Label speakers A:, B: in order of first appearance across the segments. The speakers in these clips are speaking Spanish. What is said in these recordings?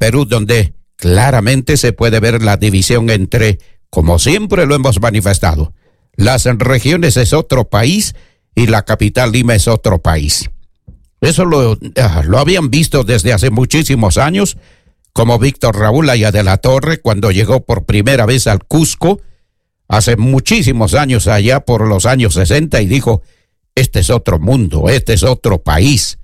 A: Perú, donde claramente se puede ver la división entre, como siempre lo hemos manifestado, las regiones es otro país y la capital Lima es otro país. Eso lo habían visto desde hace muchísimos años, como Víctor Raúl Haya de la Torre, cuando llegó por primera vez al Cusco, hace muchísimos años, allá por los años 60, y dijo, este es otro mundo, este es otro país.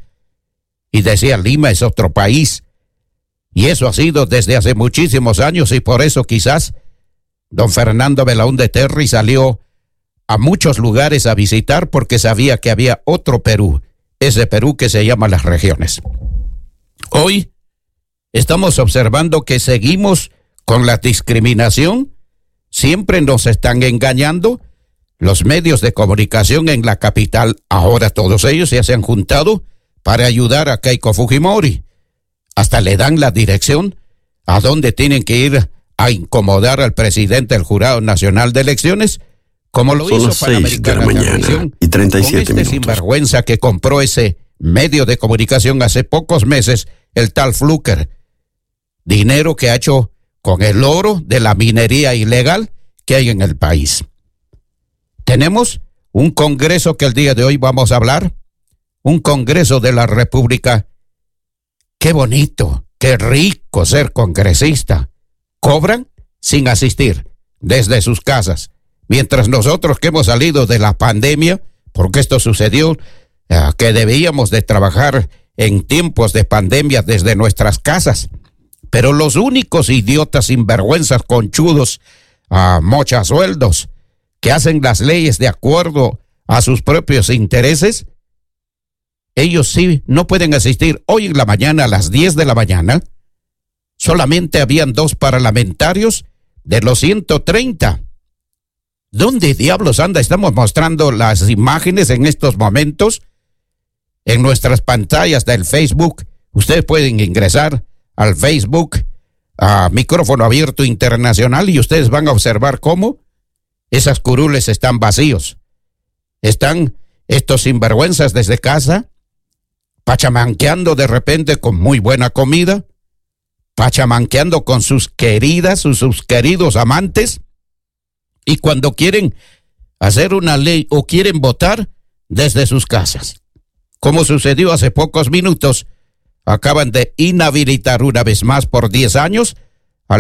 A: Y decía, Lima es otro país. Y eso ha sido desde hace muchísimos años, y por eso quizás don Fernando Belaúnde Terry salió a muchos lugares a visitar, porque sabía que había otro Perú, ese Perú que se llama las regiones. Hoy estamos observando que seguimos con la discriminación, siempre nos están engañando. Los medios de comunicación en la capital, ahora todos ellos ya se han juntado para ayudar a Keiko Fujimori. Hasta le dan la dirección a dónde tienen que ir a incomodar al presidente del Jurado Nacional de Elecciones, como lo hizo Panamericana Televisión,
B: y 37
A: con este sinvergüenza que compró ese medio de comunicación hace pocos meses, el tal Fluker. Dinero que ha hecho con el oro de la minería ilegal que hay en el país. Tenemos un congreso que el día de hoy vamos a hablar, un congreso de la República. Qué bonito, qué rico ser congresista. Cobran sin asistir desde sus casas. Mientras nosotros que hemos salido de la pandemia, porque esto sucedió, que debíamos de trabajar en tiempos de pandemia desde nuestras casas. Pero los únicos idiotas sinvergüenzas conchudos, mochasueldos, que hacen las leyes de acuerdo a sus propios intereses, ellos sí no pueden asistir. Hoy en la mañana, a las 10 de la mañana, solamente habían 2 parlamentarios de los 130. ¿Dónde diablos anda? Estamos mostrando las imágenes en estos momentos en nuestras pantallas del Facebook. Ustedes pueden ingresar al Facebook, a Micrófono Abierto Internacional, y ustedes van a observar cómo esas curules están vacíos. Están estos sinvergüenzas desde casa, pachamanqueando de repente con muy buena comida, pachamanqueando con sus queridas, sus queridos amantes, y cuando quieren hacer una ley o quieren votar desde sus casas. Como sucedió hace pocos minutos, acaban de inhabilitar una vez más por 10 años a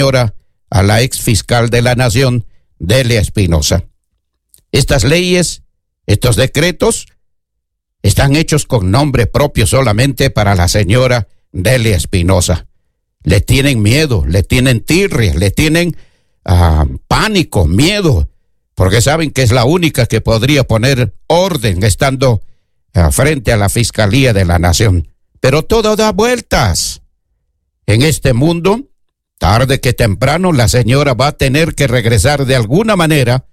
A: la ex fiscal de la Nación, Delia Espinosa. Estas leyes, estos decretos, están hechos con nombre propio solamente para la señora Delia Espinosa. Le tienen miedo, le tienen tirria, le tienen pánico, miedo, porque saben que es la única que podría poner orden estando frente a la Fiscalía de la Nación. Pero todo da vueltas. En este mundo, tarde que temprano, la señora va a tener que regresar de alguna manera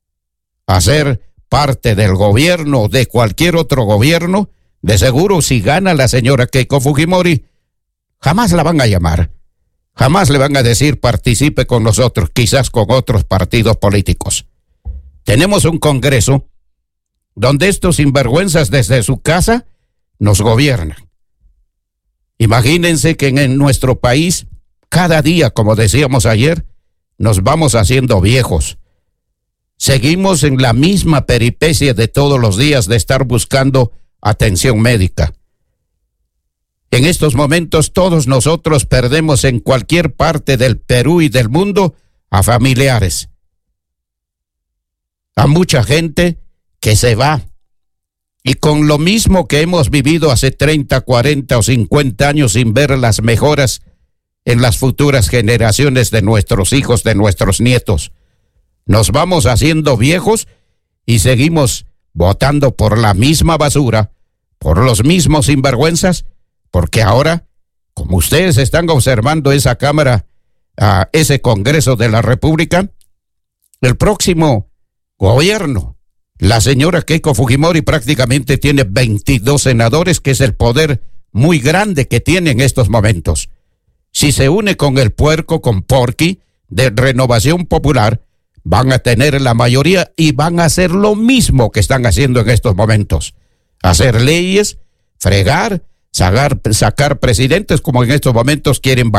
A: a ser parte del gobierno, de cualquier otro gobierno. De seguro, si gana la señora Keiko Fujimori, jamás la van a llamar. Jamás le van a decir participe con nosotros, quizás con otros partidos políticos. Tenemos un Congreso donde estos sinvergüenzas desde su casa nos gobiernan. Imagínense que en nuestro país, cada día, como decíamos ayer, nos vamos haciendo viejos. Seguimos en la misma peripecia de todos los días de estar buscando atención médica. En estos momentos todos nosotros perdemos en cualquier parte del Perú y del mundo a familiares, a mucha gente que se va. Y con lo mismo que hemos vivido hace 30, 40 o 50 años sin ver las mejoras en las futuras generaciones de nuestros hijos, de nuestros nietos, nos vamos haciendo viejos y seguimos votando por la misma basura, por los mismos sinvergüenzas, porque ahora, como ustedes están observando esa Cámara, ese Congreso de la República, el próximo gobierno, la señora Keiko Fujimori prácticamente tiene 22 senadores, que es el poder muy grande que tiene en estos momentos. Si se une con el puerco, con Porky, de Renovación Popular, van a tener la mayoría y van a hacer lo mismo que están haciendo en estos momentos. Hacer leyes, fregar, sacar presidentes, como en estos momentos quieren